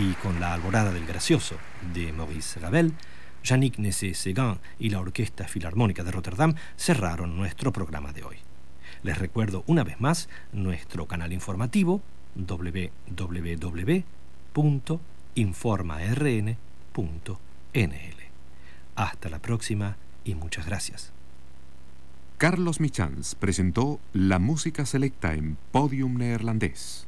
Y con La Alborada del Gracioso de Maurice Ravel, Yannick Nézet-Séguin y la Orquesta Filarmónica de Rotterdam cerraron nuestro programa de hoy. Les recuerdo una vez más nuestro canal informativo www.informarn.nl. Hasta la próxima y muchas gracias. Carlos Michans presentó la música selecta en Podium Neerlandés.